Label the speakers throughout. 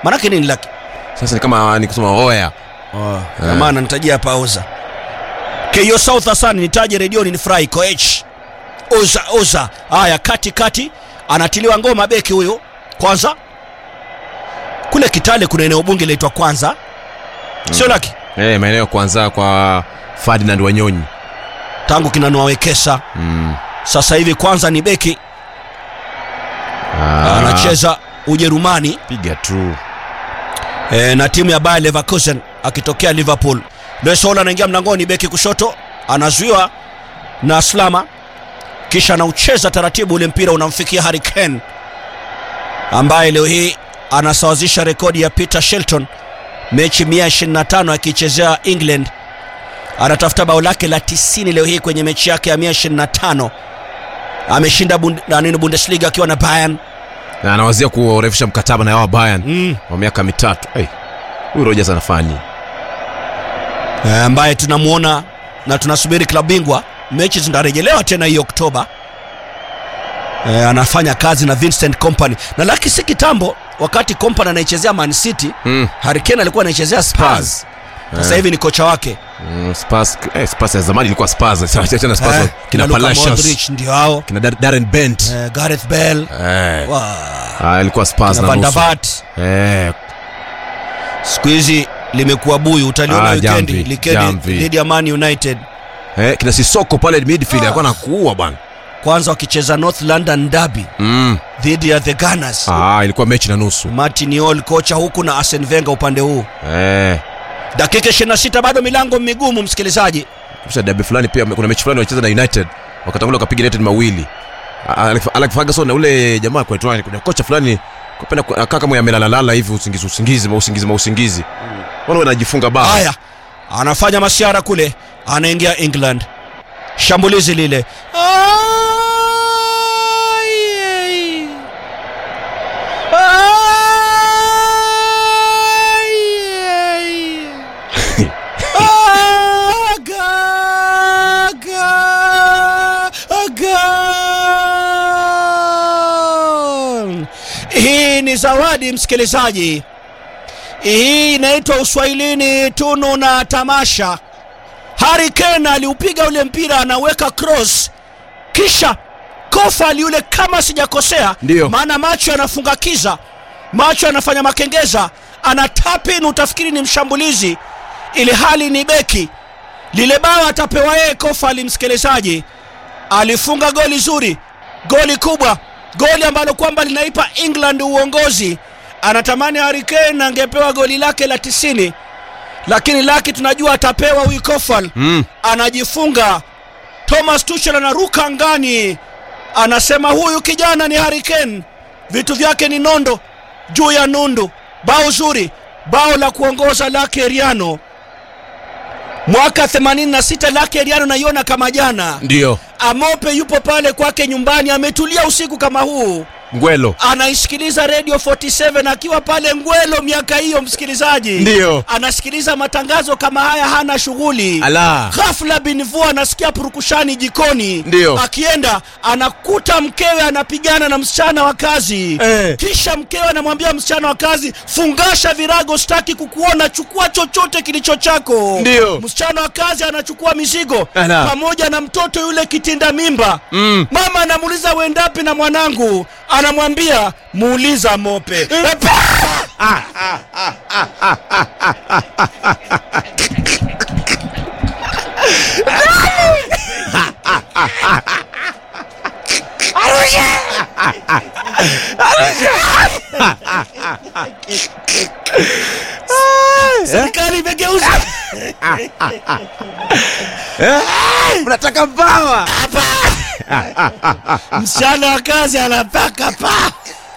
Speaker 1: Manake nini Lucky?
Speaker 2: Sasa ni kama nikusema oya.
Speaker 1: Maana nitajia hapa Oza. KO South Hassan nitaje redioni ni Fry Coach. Oza. Haya kati anatiliwa ngoma beki huyo. Kwanza kule Kitale kuna eneo bunge linaitwa Kwanza. Sio Lucky?
Speaker 2: Maeneo Kwanza kwa Ferdinand Wanyonyi.
Speaker 1: Tangu kinanua Wekesa. Sasa hivi Kwanza ni beki. Anacheza Ujerumani.
Speaker 2: Piga tu.
Speaker 1: Na timu ya Bayer Leverkusen akitokea Liverpool. Lesola anaingia mlangoni beki kushoto, anazuiwa na Slama. Kisha anaucheza taratibu ule mpira unamfikia Harry Kane ambaye leo hii anasawazisha rekodi ya Peter Shilton, mechi 125 akichezea England. Anatafuta bao lake la 90 leo hii kwenye mechi yake ya 125. Ameshinda Bundesliga akiwa na Bayern.
Speaker 2: Na anawazia kurefusha mkataba na yao Bayern wa miaka 3. Huyu Rodgers anafanya.
Speaker 1: Ambaye tunamuona na tunasubiri klabu bingwa. Mechi zinarejelewa tena hii Oktoba. Anafanya kazi na Vincent Kompany. Na Lucky si kitambo wakati Kompany anaichezea Man City, Harry Kane alikuwa anaichezea Spurs. Sasa hivi ni kocha wake.
Speaker 2: Spurs ya zamani ilikuwa Spurs. Sasa tena Spurs kina Palacios,
Speaker 1: Modric ndio hao.
Speaker 2: kina Darren Bent,
Speaker 1: Gareth Bale.
Speaker 2: Ilikuwa Spurs
Speaker 1: na Van der Vaart. Siku hizi limekuwa buyu, utaliona weekend dhidi ya Man United.
Speaker 2: Kina Sissoko pale midfield alikuwa anakuua bwana.
Speaker 1: Kwanza wakicheza North London Derby dhidi ya the Gunners.
Speaker 2: Ilikuwa mechi na nusu.
Speaker 1: Martin Jol kocha huku na Arsene Wenger upande huu. Dakika 26 bado milango migumu msikilizaji.
Speaker 2: Kisha derby fulani pia kuna mechi fulani walicheza na United. Wakatangulia wakapiga United mawili. Alex Ferguson na ule jamaa kwa Etwani kuna kocha fulani kupenda kaka kama amelalala hivi usingizi. Wao wanajifunga bao.
Speaker 1: Haya. Anafanya masiara kule, anaingia England. Shambulizi lile. Hii ni zawadi msikilizaji. Hii inaitwa Uswahilini tunu na tamasha. Harry Kane aliupiga ule mpira, anaweka cross, kisha Kofal yule kama sijakosea, maana macho yanafunga kiza, macho yanafanya makengeza, anatapin utafikiri ni mshambulizi ili hali ni beki. Lile bao atapewa yeye Kofal msikilizaji. Alifunga goli zuri, goli kubwa, goli ambalo kwamba linaipa England uongozi. Anatamani Harry Kane angepewa goli lake la 90. Lakini Lucky tunajua atapewa huyu Kofal. Anajifunga. Thomas Tuchel anaruka angani. Anasema huyu kijana ni Harry Kane. Vitu vyake ni nondo juu ya nundu. Bao zuri, bao la kuongoza Lucky Eriano. Mwaka 86 Lucky Eriano naiona kama jana.
Speaker 2: Ndio.
Speaker 1: Amope yupo pale kwake nyumbani, ametulia usiku kama huu.
Speaker 2: Ngwelo
Speaker 1: anaisikiliza Radio 47 akiwa pale Ngwelo miaka hiyo msikilizaji.
Speaker 2: Ndio.
Speaker 1: Anasikiliza matangazo kama haya, hana shughuli. Ghafla binvu anasikia purukushani jikoni.
Speaker 2: Ndio.
Speaker 1: Akienda anakuta mkewe anapigana na msichana wa kazi. Kisha mkewe anamwambia msichana wa kazi, fungasha virago, sitaki kukuona, chukua chochote kilicho chako.
Speaker 2: Ndio.
Speaker 1: Msichana wa kazi anachukua mizigo pamoja na mtoto yule kitinda mimba. Mama anamuuliza wendapi na mwanangu? Anamwambia muuliza Mope. Serikali imegeuza.
Speaker 2: Unataka bawa?
Speaker 1: Msichana wa kazi anapaka pa.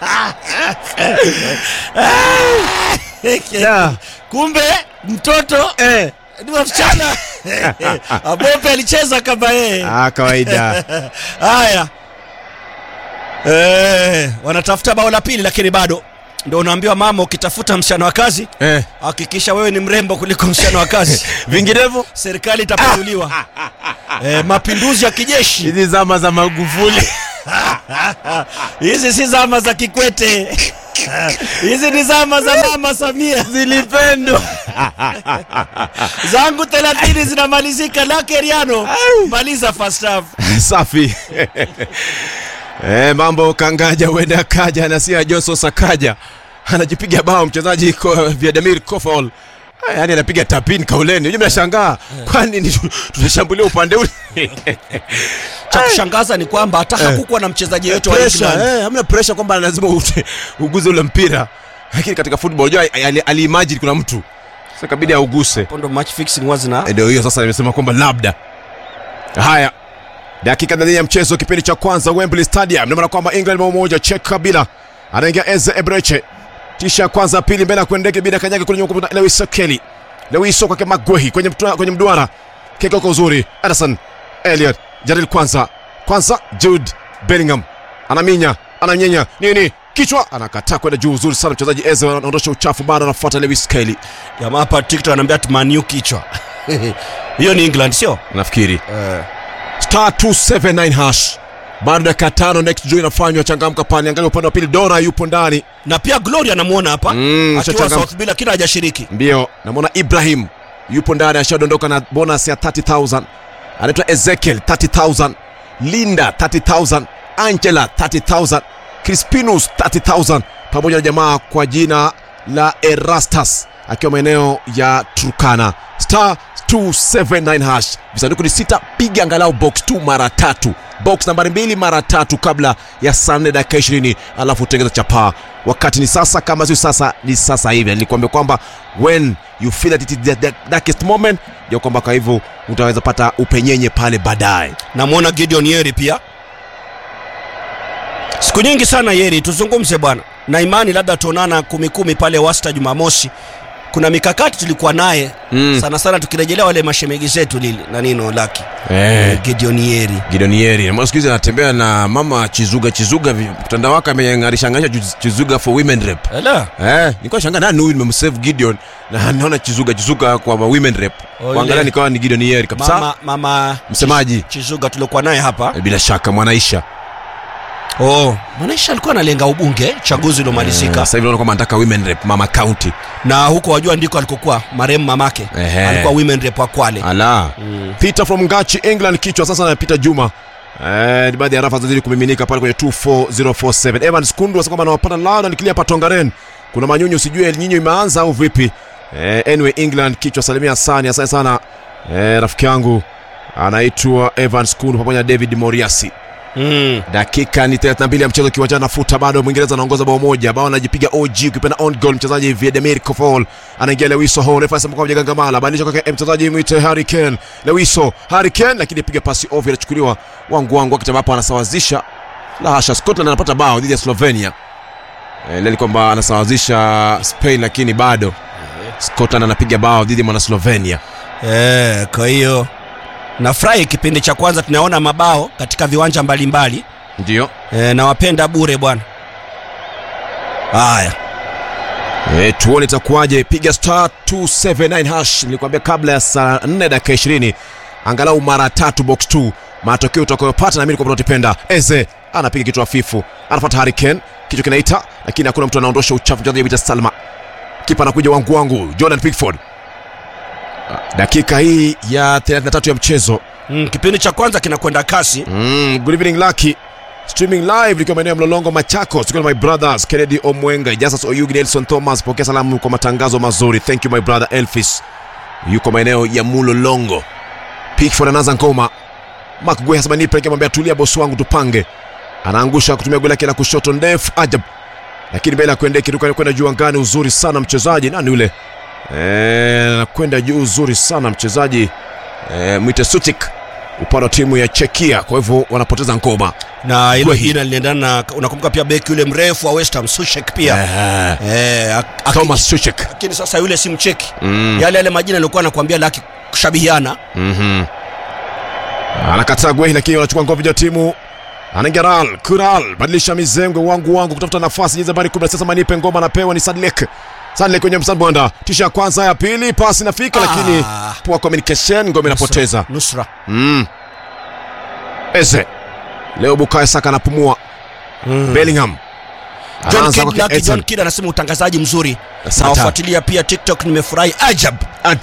Speaker 1: Kumbe mtoto ni msichana. Abope alicheza kama yeye.
Speaker 2: Kawaida.
Speaker 1: Haya. Wanatafuta bao la pili lakini bado. Ndio unaambiwa mama, ukitafuta msichana wa kazi hakikisha wewe ni mrembo kuliko msichana wa kazi.
Speaker 2: Vinginevyo
Speaker 1: serikali itapinduliwa. Mapinduzi ya kijeshi.
Speaker 2: Hizi zama za Magufuli.
Speaker 1: Hizi si zama za Kikwete. Hizi ni zama za Mama Samia.
Speaker 2: Zilipendwa.
Speaker 1: Zangu 30 zinamalizika la Keriano. Maliza first half.
Speaker 2: Safi. Mambo kangaja wenda kaja na si Johnson Sakaja. Anajipiga bao mchezaji Vladimir Kofol. Yaani anapiga tapin kauleni. Mimi nashangaa kwani tunashambulia upande ule.
Speaker 1: Cha kushangaza ni kwamba hata hakukuwa na mchezaji yote wa England.
Speaker 2: Hamna pressure kwamba lazima uguze ule mpira. Lakini katika football unajua aliimagine kuna mtu. Sasa kabidi auguse.
Speaker 1: Pondo match fixing wazina.
Speaker 2: Ndio hiyo sasa nimesema kwamba labda. Haya. Dakika 30 ya mchezo kipindi cha kwanza Wembley Stadium. Ndio maana kwamba England moja Czech kabila. Anaingia Eze Ebreche. Tisha kwanza pili mbele kuendeke bila kanyaga kule nyuma kwa Lewis Kelly. Lewis kwa Magwehi kwenye mduara. Keko kwa uzuri. Anderson, Elliot, Jadil kwanza Jude Bellingham. Ananyenya. Nini? Kichwa anakataa kwenda juu uzuri sana mchezaji Eze anaondosha uchafu bado anafuata Lewis Kelly.
Speaker 1: Jamaa hapa TikTok ananiambia Man U kichwa. Hiyo ni England sio?
Speaker 2: Nafikiri. Star 279 hash. Bado dakika 5 next joy inafanywa changamka pale. Angalia upande wa pili Dora yupo ndani.
Speaker 1: Na pia Gloria anamuona hapa. Akiwa South Bila kila hajashiriki.
Speaker 2: Ndio, namuona Ibrahim yupo ndani ashadondoka na bonus ya 30,000. Anaitwa Ezekiel 30,000. Linda 30,000. Angela 30,000. Crispinus 30,000 pamoja na jamaa kwa jina la Erastus akiwa maeneo ya Turkana. Star 279 hash. Visanduku ni 6, piga angalau box 2 mara 3. Box nambari 2 mara 3 kabla ya saa 4 dakika 20 alafu utengeza chapa. Wakati ni sasa, kama sio sasa ni sasa hivi. Nilikwambia kwamba when you feel that it is the darkest moment, ndio kwamba kwa hivyo utaweza pata upenyenye pale baadaye.
Speaker 1: Namuona Gideon Yeri pia. Siku nyingi sana Yeri, tuzungumze bwana. Na imani labda tuonana 10 pale Wasta Jumamosi. Kuna mikakati tulikuwa naye sana tukirejelea wale mashemegi zetu lile na nino laki. Gideon Yeri.
Speaker 2: Na msikize anatembea na mama Chizuga mtandao wake amengarisha Chizuga for women rep. Nilikuwa shangaa nani huyu nimemsave Gideon na naona Chizuga kwa women rep. Kuangalia nikawa ni Gideon Yeri kabisa.
Speaker 1: Mama
Speaker 2: msemaji
Speaker 1: Chizuga tulikuwa naye hapa.
Speaker 2: Bila shaka Mwanaisha.
Speaker 1: Mwanaisha alikuwa analenga ubunge chaguzi ulomalizika.
Speaker 2: Sasa hivi unaona kama anataka women rep Mama County.
Speaker 1: Na huko wajua ndiko alikokuwa marehemu mamake. Alikuwa women rep wa Kwale.
Speaker 2: Peter from Gachi England kichwa sasa na Peter Juma. Ni baadhi ya rafa zazidi kumiminika pale kwenye 24047. Evans Kundu sasa kwamba anawapata lao na clear Patongaren. Kuna manyunyu sijui nyinyi imeanza au vipi? Anyway England kichwa salimia sana rafiki yangu anaitwa Evans Kundu pamoja na David Moriasi. Dakika ni 32 ya mchezo kiwanjani nafuta bado Mwingereza anaongoza bao moja. Bao anajipiga OG ukipenda on goal mchezaji Vladimir Kofol. Anaingia Lewis Hall refa sema kwa mjagangamala badilisha kwa mchezaji mwite Harry Kane. Harry Kane lakini piga pasi ovyo inachukuliwa wangu wakati ambapo anasawazisha. La hasha, Scotland anapata bao dhidi ya Slovenia. Leo kwamba anasawazisha Spain lakini bado Scotland anapiga bao dhidi ya Slovenia.
Speaker 1: Kwa hiyo nafurahi kipindi cha kwanza tunaona mabao katika viwanja mbalimbali.
Speaker 2: Ndio.
Speaker 1: Na wapenda bure bwana. Haya.
Speaker 2: Tuone itakuwaje. Piga star 279 hash. Nilikwambia kabla ya saa 4 dakika 20 angalau mara 3 box 2. Matokeo utakayopata na mimi kwa tunatipenda. Eze anapiga kitu hafifu. Anafuata Harry Kane. Kichwa kinaita lakini hakuna mtu anaondosha uchafu mchezaji Peter Salma. Kipa anakuja wangu Jordan Pickford. Dakika hii ya 33 ya mchezo.
Speaker 1: Kipindi cha kwanza kinakwenda kasi.
Speaker 2: Good evening Lucky. Streaming live likiwa maeneo ya Mlolongo Machakos. Tukiwa my brothers Kennedy Omwenga, Justus Oyugi, Nelson Thomas. Pokea salamu kwa matangazo mazuri. Thank you my brother Elvis. Yuko maeneo ya Mlolongo. Pickford anaanza ngoma. Mark Guehi hasa nipe nikimwambia tulia boss wangu tupange. Anaangusha kutumia goli lake la kushoto ndefu ajab. Lakini bila kuendea kiruka kwenda juu angani uzuri sana mchezaji. Nani yule? Kwenda juu uzuri sana mchezaji Mwite Sutik upande wa timu ya Czechia. Kwa hivyo wanapoteza ngoma.
Speaker 1: Na hilo jina linaendana na unakumbuka pia beki yule mrefu wa West Ham Suchek pia.
Speaker 2: Thomas Suchek.
Speaker 1: Lakini sasa yule si Mcheki. Yale majina nilikuwa nakwambia laki kushabihiana.
Speaker 2: Anakataa Guehi lakini wanachukua ngoma ya timu. Anaingia Kural badilisha mizengo wangu kutafuta nafasi jeza bari 10 sasa manipe ngoma anapewa ni Sadlek kwenye msambonda tisha kwanza ya pili pasi inafika lakini poor communication ngoma inapoteza
Speaker 1: nusra.
Speaker 2: Eze leo Bukayo Saka anapumua. Bellingham
Speaker 1: John Kidd anasema utangazaji mzuri. Nawafuatilia pia TikTok, nimefurahi ajab.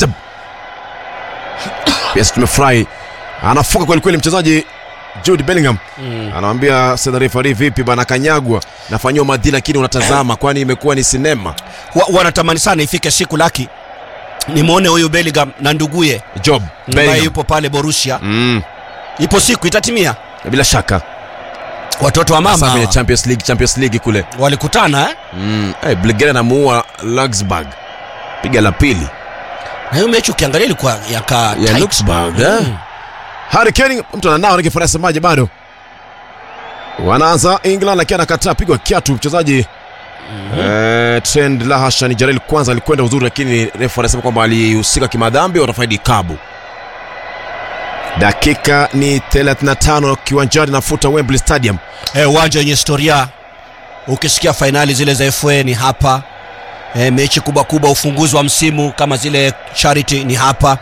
Speaker 2: Yes, tumefurahi. Anafunga kweli kweli mchezaji Jude Bellingham. Anamwambia referee, vipi bana, kanyagwa nafanywa madhila lakini unatazama, kwani imekuwa ni sinema.
Speaker 1: Wanatamani sana ifike siku laki nimuone huyu Bellingham na nduguye
Speaker 2: Job Bellingham
Speaker 1: yupo pale Borussia. Ipo siku itatimia
Speaker 2: bila shaka.
Speaker 1: Watoto wa mama
Speaker 2: kwenye Champions League kule
Speaker 1: walikutana
Speaker 2: Bulgaria anamuua Luxembourg, piga la pili.
Speaker 1: Na hiyo mechi ukiangalia ilikuwa
Speaker 2: ya Luxembourg. Harry Kane mtu ananao nikifanya semaje, bado wanaanza England lakini anakataa, pigwa kiatu mchezaji Trend Lahasha. Ni Jarel kwanza alikwenda uzuri, lakini refa anasema kwamba alihusika kimadhambi, watafaidi kabu. Dakika ni 35 kiwanjani nafuta Wembley Stadium.
Speaker 1: Uwanja wenye historia. Ukisikia finali zile za FA ni hapa. Mechi kubwa kubwa, ufunguzi wa msimu kama zile Charity ni hapa.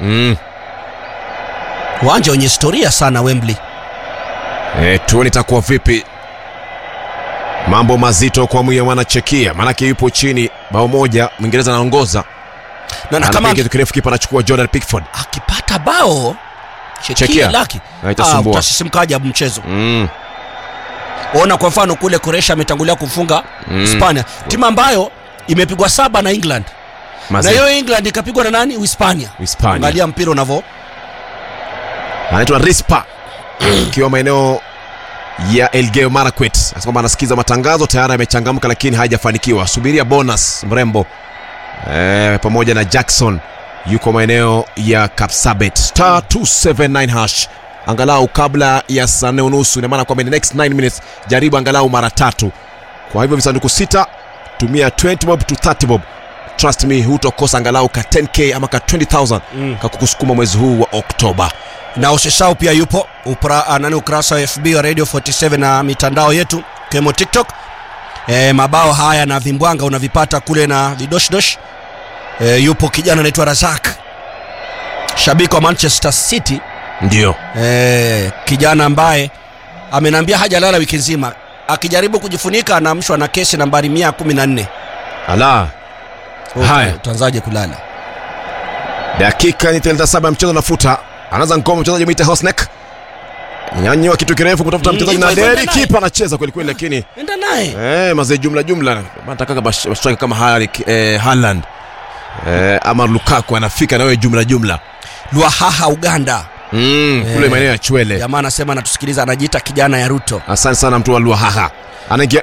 Speaker 1: Uwanja wenye historia sana Wembley.
Speaker 2: Tuone itakuwa vipi. Mambo mazito kwa mwe wanachekia, manake yupo chini bao moja, Mwingereza anaongoza.
Speaker 1: Na kama
Speaker 2: kirefu kipa anachukua Jordan Pickford.
Speaker 1: Akipata bao chekia laki
Speaker 2: itasumbua.
Speaker 1: Utasisimkaje mchezo. Ona kwa mfano kule Croatia ametangulia kufunga Hispania, timu ambayo imepigwa 7 na England. Na hiyo England ikapigwa na nani? Hispania. Angalia mpira unavyo.
Speaker 2: Anaitwa Rispa kiwa maeneo ya Elgeyo Marakwet. Anasema kwamba anasikiza matangazo, tayari amechangamka lakini hajafanikiwa. Subiria bonus mrembo. Pamoja na Jackson yuko maeneo ya Kapsabet. Star 279 hash. Angalau kabla ya saa 4:30, ina maana kwamba in the next 9 minutes jaribu angalau mara 3. Kwa hivyo visanduku 6, tumia 20 bob to 30 bob. Trust me, hutokosa angalau ka 10k ama ka 20,000 kakukusukuma mwezi huu wa Oktoba.
Speaker 1: Na usisahau pia yupo ukurasa wa FB wa Radio 47 na mitandao yetu kama TikTok. Mabao haya na vimbwanga unavipata kule na vidoshdosh. Yupo kijana anaitwa Razak, shabiki wa Manchester City.
Speaker 2: Ndio.
Speaker 1: Kijana ambaye amenambia hajalala wiki nzima, akijaribu kujifunika anaamshwa na kesi nambari 114.
Speaker 2: Ala. Haya,
Speaker 1: utaanzaje kulala?
Speaker 2: Dakika ni 37 mchezo nafuta. Anaanza ngoma mchezaji mwite Hosnek. Nyanyua kitu kirefu kutafuta mchezaji na Derry, kipa anacheza kweli kweli lakini
Speaker 1: enda naye.
Speaker 2: Mazee jumla. Nataka bashaka kama Haaland. Ama Lukaku anafika na wewe jumla.
Speaker 1: Luahaha Uganda.
Speaker 2: Kule maeneo ya Chwele.
Speaker 1: Jamaa anasema anatusikiliza, anajiita kijana ya Ruto.
Speaker 2: Asante sana mtu wa Luahaha. Anaingia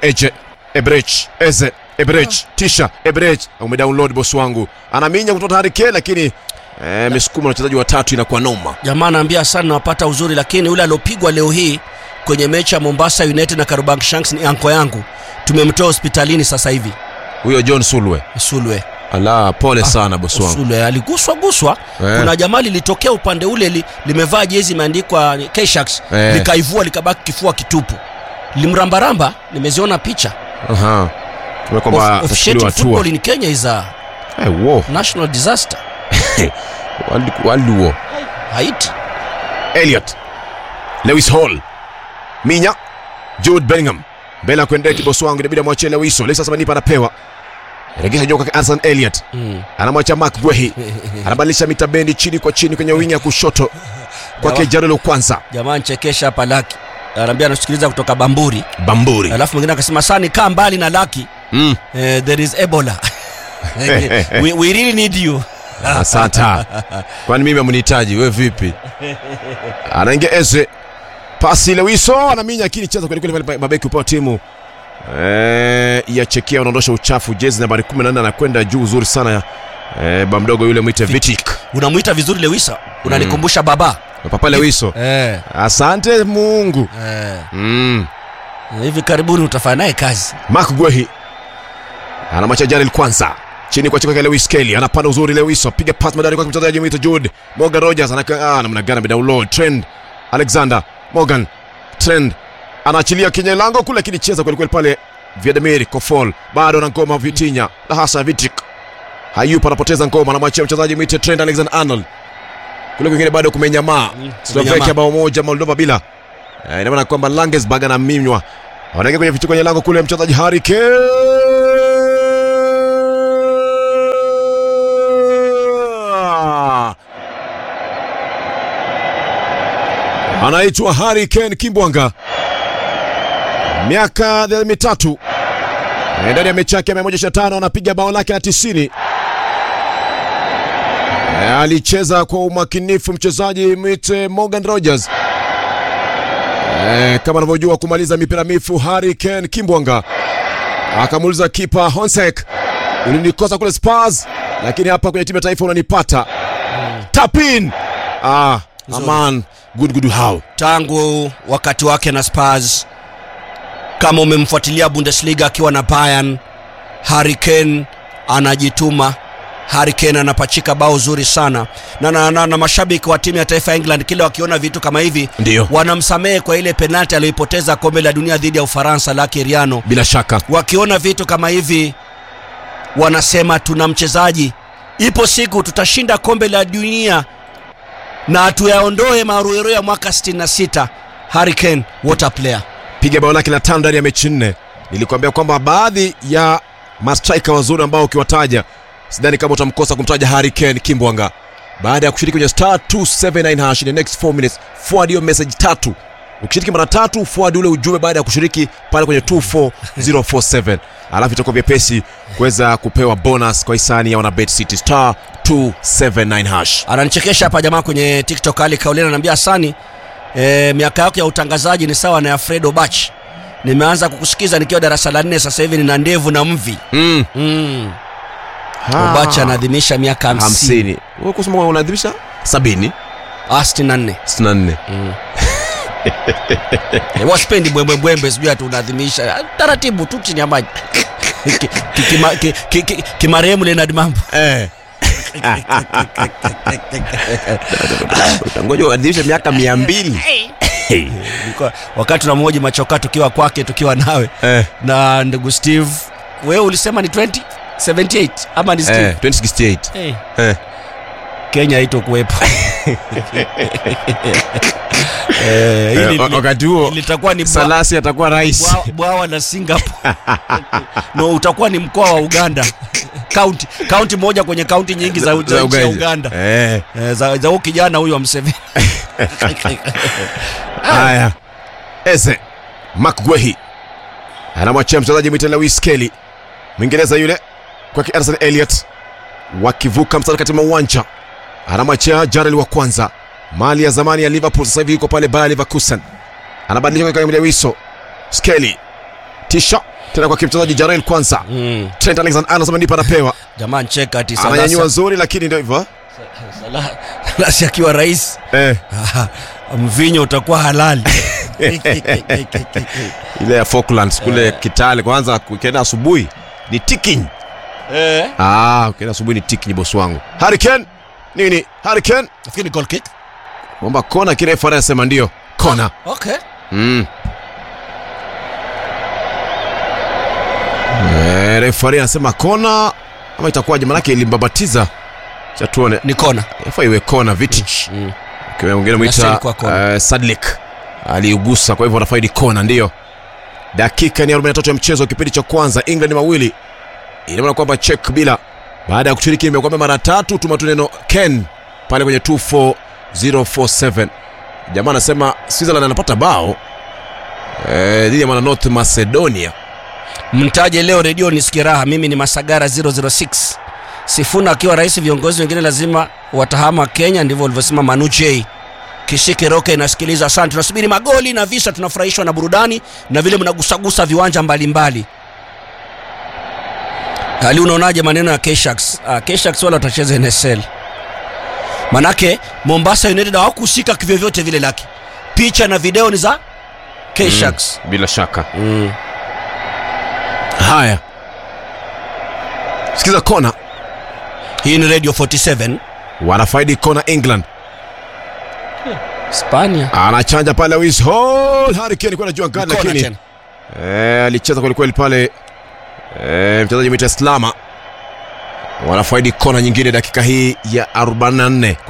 Speaker 2: Ebrech, tisha Ebrech, umedownload boss wangu. Anaminya kutoka Harry Kane lakini mesukuma wachezaji watatu inakuwa noma.
Speaker 1: Jamaa anaambia sana wapata uzuri, lakini yule alopigwa leo hii kwenye mechi ya Mombasa United na Kariobangi ni anko yangu. Tumemtoa hospitalini sasa hivi.
Speaker 2: Huyo John Sulwe. Ala, pole sana boss wangu.
Speaker 1: Sulwe aliguswa. Kuna jamaa lilitokea upande ule limevaa jezi imeandikwa K-Sharks, likaivua likabaki kifua kitupu. Limrambaramba, nimeziona picha.
Speaker 2: Tumekwamba
Speaker 1: official football in Kenya is a national disaster.
Speaker 2: Waluo.
Speaker 1: Haiti.
Speaker 2: Elliot. Lewis Hall. Minya. Jude Bellingham. Bela kwendeki boss wangu, inabidi amwachie Lewis. Lewis sasa nipa anapewa. Regesha joka kwa Arson Elliot. Anamwacha Mark Guehi. Anabadilisha mitabendi chini kwa chini kwenye wingi ya kushoto. Kwake Jarelo kwanza.
Speaker 1: Jamaa nchekesha hapa Laki. Anambia anasikiliza kutoka Bamburi. Alafu mwingine akasema sani kaa mbali na Laki. There is Ebola. we really need you.
Speaker 2: Asante. Kwani mimi amunihitaji, wewe vipi? Anaingia Eze. Pasi Lewiso anaminya lakini cheza kweli kweli mabeki upao timu. Ya Chekia anaondosha uchafu, jezi nambari 14 anakwenda juu uzuri sana. Bamdogo yule muite Vitic.
Speaker 1: Unamuita vizuri Lewisa. Unanikumbusha baba.
Speaker 2: Papa Lewiso. Asante Mungu.
Speaker 1: Hivi karibuni utafanya naye kazi.
Speaker 2: Mark Guehi. Anamwacha Jarel kwanza. Chini kwa chika Lewis Kelly, anapanda uzuri Lewiso, piga pass madari kwa mchezaji mwito Jude. Morgan Rogers namna gani download Trend Alexander Morgan Trend anaachilia kwenye lango kule, lakini cheza kweli kweli pale Vladimir Kofol, bado na ngoma Vitinha na hasa Vitic. Hayupo, anapoteza ngoma, anamwachia mchezaji mwito Trend Alexander Arnold. Kule kwingine bado kumenyamaa. Slovakia bao moja Moldova bila. Ina maana kwamba Langesberg anaminywa. Wanaingia kwenye vitu kwenye lango kule, mchezaji Harry Kane. Anaitwa Harry Kane Kimbwanga, miaka 3 ndani ya mechi yake 125 anapiga bao lake la 90. Alicheza kwa umakinifu mchezaji mwite Morgan Rogers. Kama anavyojua kumaliza mipira mifu Harry Kane Kimbwanga. Akamuuliza kipa Honsek, ulinikosa kule Spurs, lakini hapa kwenye timu ya taifa unanipata. Tapin. Aman, good how.
Speaker 1: Tangu wakati wake na Spurs, kama umemfuatilia Bundesliga akiwa na Bayern, Harry Kane anajituma. Harry Kane anapachika bao zuri sana na mashabiki wa timu ya taifa ya England kile wakiona vitu kama hivi wanamsamehe kwa ile penalty aliyoipoteza kombe la dunia dhidi ya Ufaransa la Kiriano.
Speaker 2: Bila shaka
Speaker 1: wakiona vitu kama hivi wanasema tuna mchezaji, ipo siku tutashinda kombe la dunia na tuyaondoe maruero ya mwaka 66. Harry Kane, what a player.
Speaker 2: Piga bao lake la 5 ndani ya mechi 4. Nilikwambia kwamba baadhi ya mastrika wazuri ambao ukiwataja sidhani kama utamkosa kumtaja Harry Kane Kimbwanga. Baada ya kushiriki kwenye *279# in the next 4 minutes, forward hiyo message 3. Ukishiriki mara 3 forward ule ujumbe baada ya kushiriki pale kwenye 24047. Alafu itakuwa vyepesi kuweza kupewa bonus kwa hisani ya Wanabet City *279#.
Speaker 1: Ananichekesha hapa jamaa kwenye TikTok, Ali Kaulena ananiambia Hasani, miaka yako ya utangazaji ni sawa na Fredo Bach. Nimeanza kukusikiza nikiwa darasa la 4, sasa hivi nina ndevu na mvi. Obacha anaadhimisha miaka 50.
Speaker 2: Wewe kusema unaadhimisha 70?
Speaker 1: 64. Waspendi bwembwe sijui atu unaadhimisha taratibu tu chini ya maji. Kimarehemu Leonard Mambo.
Speaker 2: Utangoja uadhimisha miaka 200.
Speaker 1: Wakati tunamhoji Machoka tukiwa kwake tukiwa nawe na ndugu Steve, wewe ulisema ni 2078 ama ni
Speaker 2: 2068.
Speaker 1: Kenya ito kuwepo.
Speaker 2: Wakati huo
Speaker 1: litakuwa ni
Speaker 2: Salasi atakuwa rais.
Speaker 1: Bwawa la Singapore. No, utakuwa ni mkoa wa Uganda. County moja kwenye county nyingi za Uganda. Za huyo kijana huyo wa Museveni.
Speaker 2: Haya. Eze Makgwehi anamwachia mchezaji mwite Lewis Kelly, Mwingereza yule, kwa Arsenal Elliot. Wakivuka mstari katika uwanja, anamwachia Jarrell wa kwanza, mali ya zamani ya Liverpool, sasa hivi yuko pale Bayer Leverkusen. Anabadilisha kwa Lewis Kelly, tisha tena kwa mchezaji Jarrell kwanza. Trent Alexander-Arnold ndipo anapewa.
Speaker 1: Jamaa cheka ati Salasi
Speaker 2: ananyanyua nzuri, lakini ndio hivyo.
Speaker 1: Salasi akiwa rais mvinyo utakuwa halali.
Speaker 2: Ile ya Falklands kule Kitale kwanza ukienda asubuhi ni tiking. Ukienda asubuhi ni tiking boss wangu. Harry Kane nini? Harry Kane
Speaker 1: nafikiri ni goal kick.
Speaker 2: Bomba kona, kile refa anasema ndio kona.
Speaker 1: Okay.
Speaker 2: Refa anasema kona ama itakuwaje? Maana yake ilimbabatiza. Cha tuone.
Speaker 1: Ni kona.
Speaker 2: Refa iwe kona Vitic. Kwa mwingine mwita Sadlik aliugusa, kwa hivyo wanafaidi kona. Ndio dakika ni 43 ya mchezo, kipindi cha kwanza. England mawili, ina maana kwamba check bila. Baada ya kushiriki nimekwambia mara 3, tuma tuneno Ken pale kwenye 24047. Jamaa anasema Switzerland anapata bao dhidi ya North Macedonia.
Speaker 1: Mtaje leo redio nisikie raha. Mimi ni Masagara 006. Sifuna akiwa rais, viongozi wengine lazima watahama Kenya, ndivyo walivyosema Manu J. Kishike Roke inasikiliza. Asante. Tunasubiri magoli na visa, tunafurahishwa na burudani na vile mnagusagusa viwanja mbalimbali. Hali unaonaje maneno ya K-Sharks? K-Sharks wala watacheza NSL. Manake Mombasa United hawakushika kivyovyote vile laki. Picha na video ni za K-Sharks.
Speaker 2: Bila shaka. Haya. Sikiza kona.
Speaker 1: Hii ni Radio 47.
Speaker 2: Wanafaidi kona England.
Speaker 1: Spania.
Speaker 2: Anachanja pale Lewis Hall. Harry Kane kwa anajua ngani, lakini alicheza kweli kweli pale. Mchezaji mwita Slama. Wanafaidi kona nyingine dakika hii ya 44.